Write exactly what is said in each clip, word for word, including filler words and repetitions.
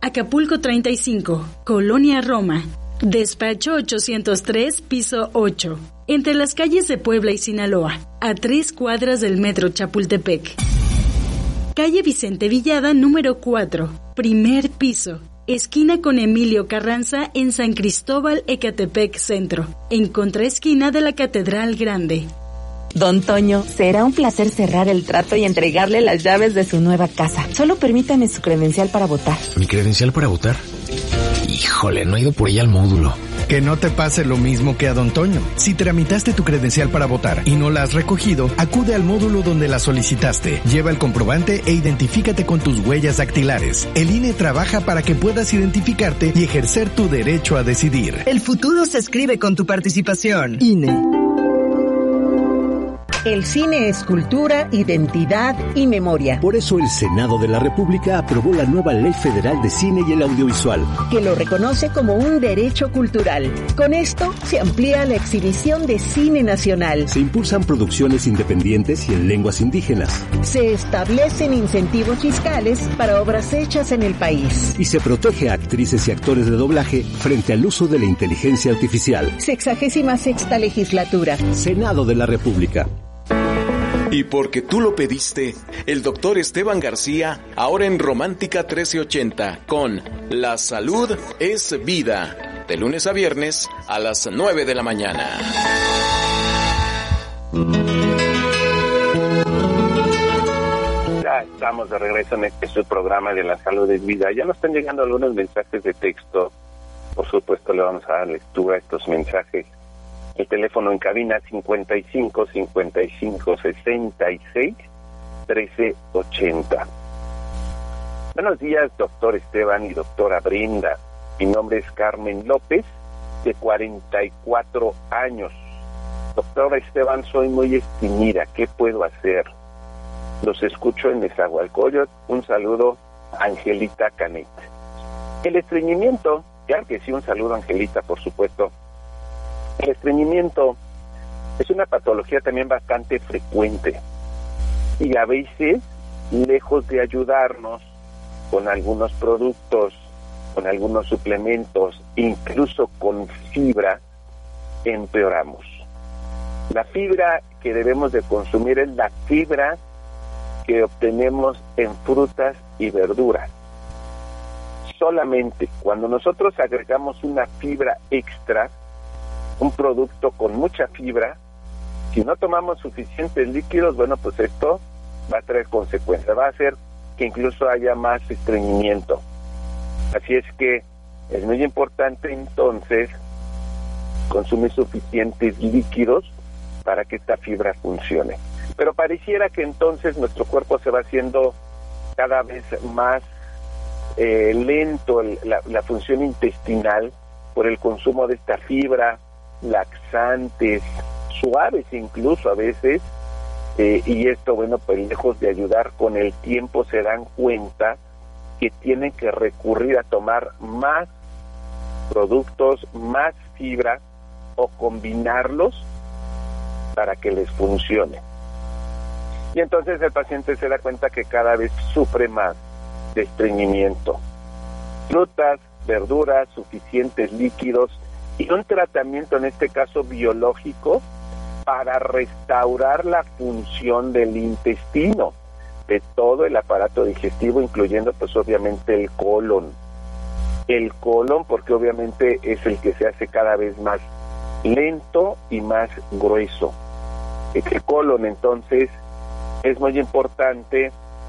Acapulco treinta y cinco, Colonia Roma. Despacho ochocientos tres, piso ocho. Entre las calles de Puebla y Sinaloa, a tres cuadras del metro Chapultepec. Calle Vicente Villada, número cuatro, primer piso. Esquina con Emilio Carranza en San Cristóbal, Ecatepec Centro, en contraesquina de la Catedral Grande. Don Toño, será un placer cerrar el trato y entregarle las llaves de su nueva casa. Solo permítame su credencial para votar. ¿Mi credencial para votar? Híjole, no he ido por ella al módulo. Que no te pase lo mismo que a Don Toño. Si tramitaste tu credencial para votar y no la has recogido, acude al módulo donde la solicitaste. Lleva el comprobante e identifícate con tus huellas dactilares. El I N E trabaja para que puedas identificarte y ejercer tu derecho a decidir. El futuro se escribe con tu participación. I N E. El cine es cultura, identidad y memoria. Por eso el Senado de la República aprobó la nueva Ley Federal de Cine y el Audiovisual, que lo reconoce como un derecho cultural. Con esto se amplía la exhibición de cine nacional. Se impulsan producciones independientes y en lenguas indígenas. Se establecen incentivos fiscales para obras hechas en el país. Y se protege a actrices y actores de doblaje frente al uso de la inteligencia artificial. Sexagésima sexta legislatura. Senado de la República. Y porque tú lo pediste, el doctor Esteban García, ahora en Romántica trece ochenta, con La Salud es Vida, de lunes a viernes a las nueve de la mañana. Ya estamos de regreso en este su programa de La Salud es Vida. Ya nos están llegando algunos mensajes de texto. Por supuesto, le vamos a dar lectura a estos mensajes. El teléfono en cabina cincuenta y cinco, cincuenta y cinco, sesenta y seis, trece ochenta. Buenos días, doctor Esteban y doctora Brenda. Mi nombre es Carmen López, de cuarenta y cuatro años. Doctor Esteban, soy muy estreñida. ¿Qué puedo hacer? Los escucho en Nezahualcóyotl. Un saludo, Angelita Canet. El estreñimiento, claro que sí, un saludo, Angelita, por supuesto. El estreñimiento es una patología también bastante frecuente y a veces, lejos de ayudarnos con algunos productos, con algunos suplementos, incluso con fibra, empeoramos. La fibra que debemos de consumir es la fibra que obtenemos en frutas y verduras. Solamente cuando nosotros agregamos una fibra extra, un producto con mucha fibra, si no tomamos suficientes líquidos, bueno, pues esto va a traer consecuencias, va a hacer que incluso haya más estreñimiento. Así es que es muy importante entonces consumir suficientes líquidos para que esta fibra funcione. Pero pareciera que entonces nuestro cuerpo se va haciendo cada vez más eh, lento, la, la función intestinal, por el consumo de esta fibra, laxantes, suaves incluso a veces, eh, y esto, bueno, pues lejos de ayudar, con el tiempo se dan cuenta que tienen que recurrir a tomar más productos, más fibra, o combinarlos para que les funcione. Y entonces el paciente se da cuenta que cada vez sufre más de estreñimiento. Frutas, verduras, suficientes líquidos, y un tratamiento, en este caso biológico, para restaurar la función del intestino, de todo el aparato digestivo, incluyendo pues obviamente el colon. El colon, porque obviamente es el que se hace cada vez más lento y más grueso. El colon, entonces, es muy importante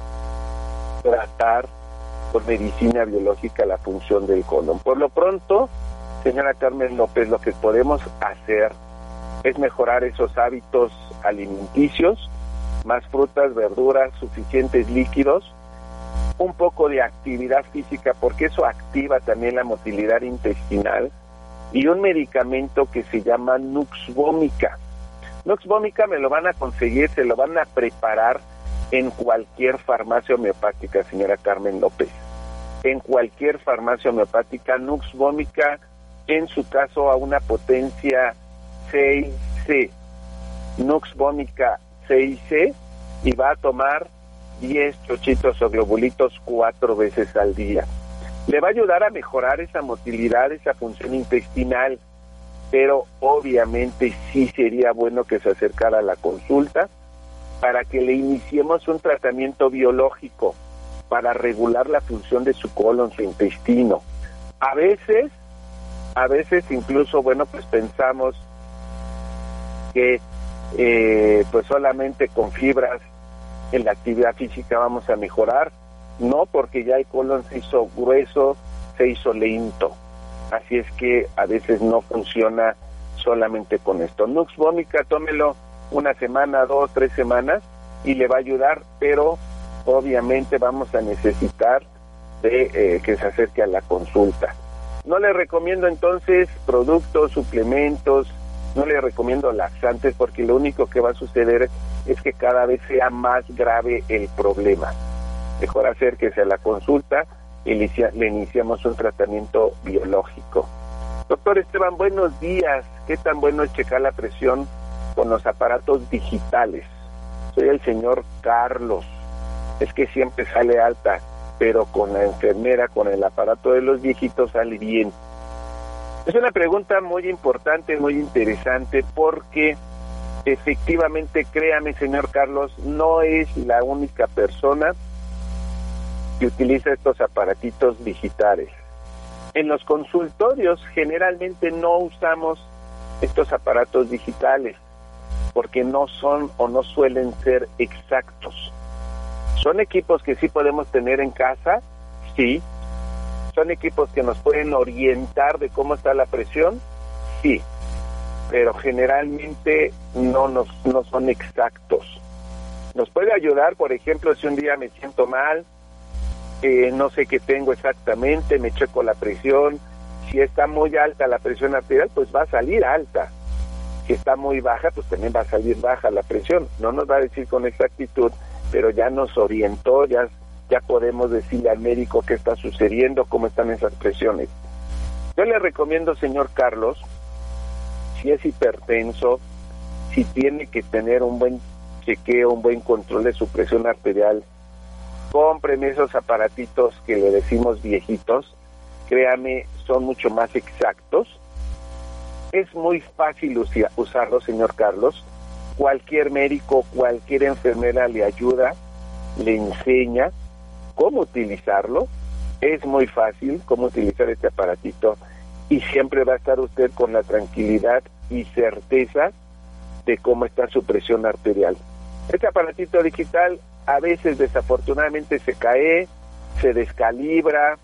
tratar con medicina biológica la función del colon. Por lo pronto, señora Carmen López, lo que podemos hacer es mejorar esos hábitos alimenticios, más frutas, verduras, suficientes líquidos, un poco de actividad física, porque eso activa también la motilidad intestinal, y un medicamento que se llama Nux Vomica. Nux Vomica me lo van a conseguir, se lo van a preparar en cualquier farmacia homeopática, señora Carmen López. En cualquier farmacia homeopática, Nux Vomica, en su caso a una potencia seis C, Nux Vomica seis C, y va a tomar diez chochitos o globulitos cuatro veces al día. Le va a ayudar a mejorar esa motilidad, esa función intestinal, pero obviamente sí sería bueno que se acercara a la consulta para que le iniciemos un tratamiento biológico para regular la función de su colon, su intestino. A veces, a veces incluso, bueno, pues pensamos que eh, pues solamente con fibras en la actividad física vamos a mejorar. No, porque ya el colon se hizo grueso, se hizo lento. Así es que a veces no funciona solamente con esto. Nux vomica, tómelo una semana, dos, tres semanas y le va a ayudar, pero obviamente vamos a necesitar de eh, que se acerque a la consulta. No le recomiendo entonces productos, suplementos, no le recomiendo laxantes, porque lo único que va a suceder es que cada vez sea más grave el problema. Mejor acérquese a la consulta y inicia, le iniciamos un tratamiento biológico. Doctor Esteban, buenos días. ¿Qué tan bueno es checar la presión con los aparatos digitales? Soy el señor Carlos. Es que siempre sale alta, pero con la enfermera, con el aparato de los viejitos sale bien. Es una pregunta muy importante, muy interesante, porque efectivamente, créame, señor Carlos, no es la única persona que utiliza estos aparatitos digitales. En los consultorios generalmente no usamos estos aparatos digitales porque no son o no suelen ser exactos. ¿Son equipos que sí podemos tener en casa? Sí. ¿Son equipos que nos pueden orientar de cómo está la presión? Sí. Pero generalmente no, nos, no son exactos. Nos puede ayudar, por ejemplo, si un día me siento mal, eh, no sé qué tengo exactamente, me checo la presión. Si está muy alta la presión arterial, pues va a salir alta. Si está muy baja, pues también va a salir baja la presión. No nos va a decir con exactitud, pero ya nos orientó, ya, ya podemos decirle al médico qué está sucediendo, cómo están esas presiones. Yo le recomiendo, señor Carlos, si es hipertenso, si tiene que tener un buen chequeo, un buen control de su presión arterial, cómpreme esos aparatitos que le decimos viejitos, créame, son mucho más exactos. Es muy fácil usarlo, señor Carlos. Cualquier médico, cualquier enfermera le ayuda, le enseña cómo utilizarlo. Es muy fácil cómo utilizar este aparatito y siempre va a estar usted con la tranquilidad y certeza de cómo está su presión arterial. Este aparatito digital a veces desafortunadamente se cae, se descalibra,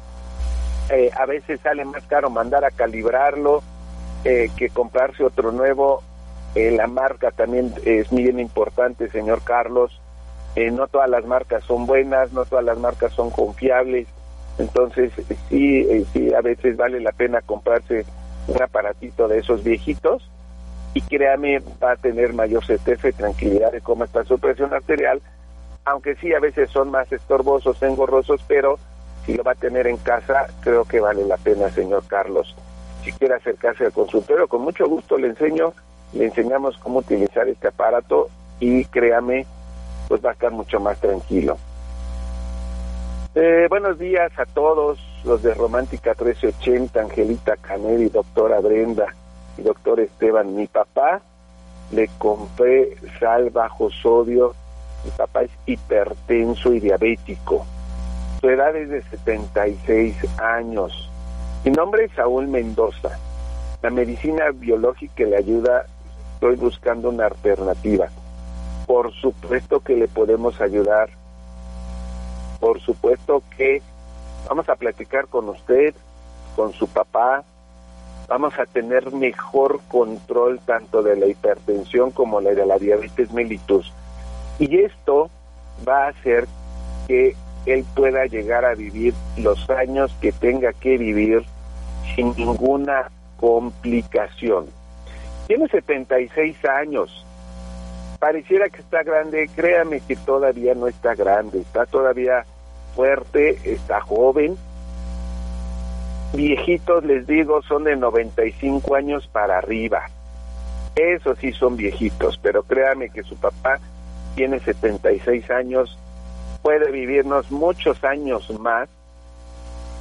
eh, a veces sale más caro mandar a calibrarlo eh, que comprarse otro nuevo. Eh, la marca también es bien importante, señor Carlos. Eh, no todas las marcas son buenas, no todas las marcas son confiables. Entonces, sí, eh, sí, a veces vale la pena comprarse un aparatito de esos viejitos y créame, va a tener mayor certeza y tranquilidad de cómo está su presión arterial, aunque sí, a veces son más estorbosos, engorrosos, pero si lo va a tener en casa, creo que vale la pena, señor Carlos. Si quiere acercarse al consultorio, con mucho gusto le enseño, le enseñamos cómo utilizar este aparato y créame, pues va a estar mucho más tranquilo. Eh, buenos días a todos los de Romántica trece ochenta, Angelita Canel y doctora Brenda y doctor Esteban. Mi papá le compré sal bajo sodio, mi papá es hipertenso y diabético, su edad es de setenta y seis años, mi nombre es Saúl Mendoza, la medicina biológica le ayuda, estoy buscando una alternativa, por supuesto que le podemos ayudar. Por supuesto que vamos a platicar con usted, con su papá, vamos a tener mejor control tanto de la hipertensión como la de la diabetes mellitus. Y esto va a hacer que él pueda llegar a vivir los años que tenga que vivir sin ninguna complicación. Tiene setenta y seis años. Pareciera que está grande, créame que todavía no está grande, está todavía fuerte, está joven. Viejitos, les digo, son de noventa y cinco años para arriba. Esos sí son viejitos, pero créame que su papá tiene setenta y seis años, puede vivirnos muchos años más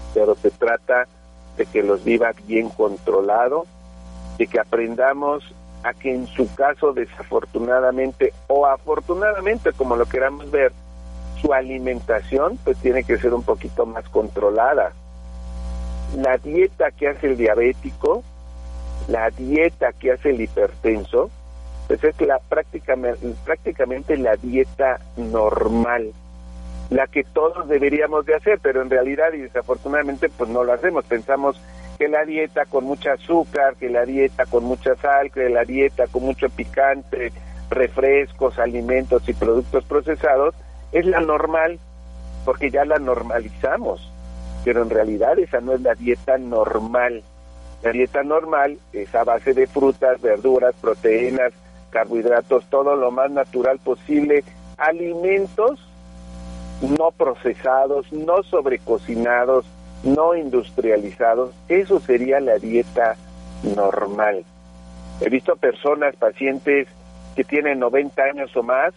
pero se trata de que los viva bien controlado, de que aprendamos a que en su caso, desafortunadamente o afortunadamente, como lo queramos ver, su alimentación pues tiene que ser un poquito más controlada. La dieta que hace el diabético, la dieta que hace el hipertenso, pues es la prácticamente, prácticamente la dieta normal, la que todos deberíamos de hacer, pero en realidad y desafortunadamente pues no lo hacemos. Pensamos que la dieta con mucho azúcar, que la dieta con mucha sal, que la dieta con mucho picante, refrescos, alimentos y productos procesados es la normal, porque ya la normalizamos, pero en realidad esa no es la dieta normal. La dieta normal es a base de frutas, verduras, proteínas, carbohidratos, todo lo más natural posible, alimentos no procesados, no sobrecocinados, no industrializados. Eso sería la dieta normal. He visto personas, pacientes que tienen noventa años o más,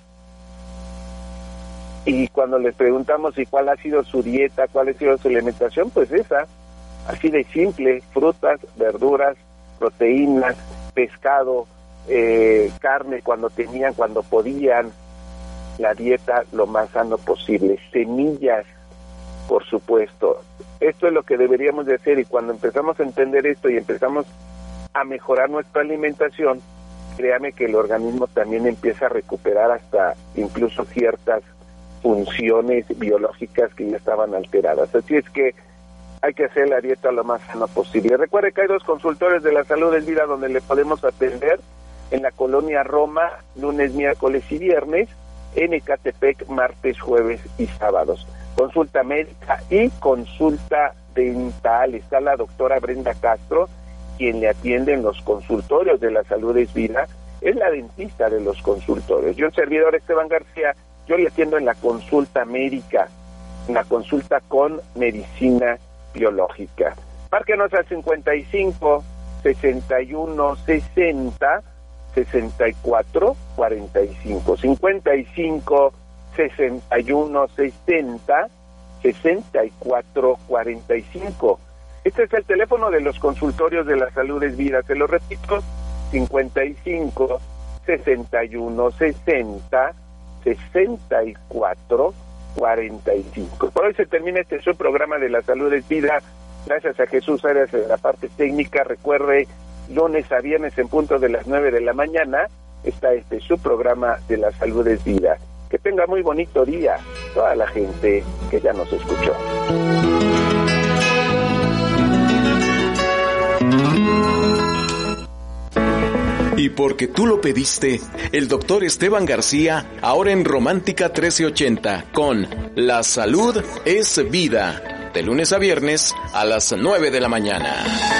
y cuando les preguntamos y cuál ha sido su dieta, cuál ha sido su alimentación, pues esa, así de simple: frutas, verduras, proteínas, pescado, eh, carne cuando tenían, cuando podían, la dieta lo más sano posible, semillas, por supuesto. Esto es lo que deberíamos de hacer, y cuando empezamos a entender esto y empezamos a mejorar nuestra alimentación, créame que el organismo también empieza a recuperar hasta incluso ciertas funciones biológicas que ya estaban alteradas. Así es que hay que hacer la dieta lo más sano posible. Recuerde que hay dos consultorios de la salud en vida donde le podemos atender: en la colonia Roma, lunes, miércoles y viernes; en Ecatepec, martes, jueves y sábados. Consulta médica y consulta dental. Está la doctora Brenda Castro, quien le atiende en los consultorios de la salud es vida. Es la dentista de los consultorios. Yo, el servidor Esteban García, yo le atiendo en la consulta médica, en la consulta con medicina biológica. Márquenos al cincuenta y cinco, sesenta y uno, sesenta, sesenta y cuatro, cuarenta y cinco. cincuenta y cinco, sesenta y uno, sesenta, sesenta y cuatro, cuarenta y cinco. Este es el teléfono de los consultorios de la salud es vida. Se lo repito: cincuenta y cinco, sesenta y uno, sesenta, sesenta y cuatro, cuarenta y cinco. Por hoy se termina este su programa de la salud es vida. Gracias a Jesús Arias de la parte técnica. Recuerde, lunes a viernes en punto de las nueve de la mañana está este su programa de la salud es vida. Que tenga muy bonito día toda la gente que ya nos escuchó. Y porque tú lo pediste, el doctor Esteban García, ahora en Romántica trece ochenta, con La Salud es Vida, de lunes a viernes a las nueve de la mañana.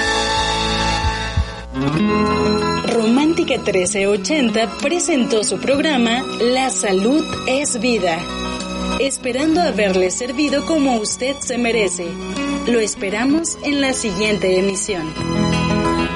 Romántica trece ochenta presentó su programa La Salud es Vida, esperando haberle servido como usted se merece. Lo esperamos en la siguiente emisión.